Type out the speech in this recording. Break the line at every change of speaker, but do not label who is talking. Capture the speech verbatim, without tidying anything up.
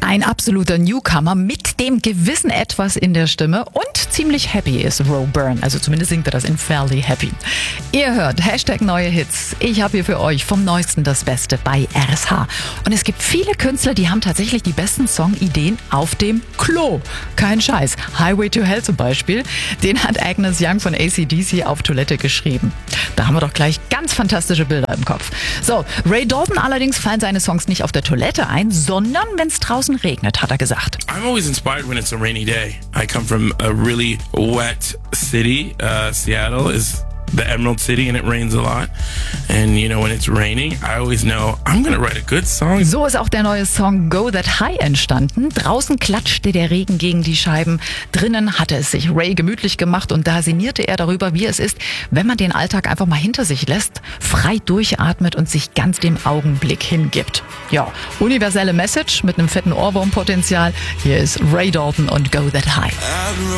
Ein absoluter Newcomer mit dem gewissen Etwas in der Stimme und ziemlich happy ist Ro Byrne. Also zumindest singt er das in Fairly Happy. Ihr hört Hashtag neue Hits. Ich habe hier für euch vom Neuesten das Beste bei R S H. Und es gibt viele Künstler, die haben tatsächlich die besten Songideen auf dem Klo. Kein Scheiß. Highway to Hell zum Beispiel. Den hat Agnes Young von A C D C auf Toilette geschrieben. Da haben wir doch gleich ganz fantastische Bilder im Kopf. So, Ray Dalton allerdings fallen seine Songs nicht auf der Toilette ein, sondern wenn es draußen regnet, hat er gesagt.
I'm always inspired when it's a rainy day. I come from a really wet city. Uh, Seattle is the Emerald City and it rains a lot. And you know, when it's raining, I always know I'm gonna write a good song.
So ist auch der neue Song Go That High entstanden. Draußen klatschte der Regen gegen die Scheiben. Drinnen hatte es sich Ray gemütlich gemacht und da sinnierte er darüber, wie es ist, wenn man den Alltag einfach mal hinter sich lässt, frei durchatmet und sich ganz dem Augenblick hingibt. Ja, universelle Message mit einem fetten Ohrwurmpotenzial. Hier ist Ray Dalton und Go That High.